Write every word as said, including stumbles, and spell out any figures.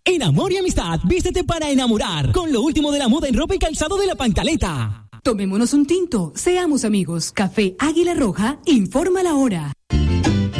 En Amor y Amistad, vístete para enamorar con lo último de la moda en ropa y calzado de La Pancaleta. Tomémonos un tinto, seamos amigos. Café Águila Roja, informa la hora.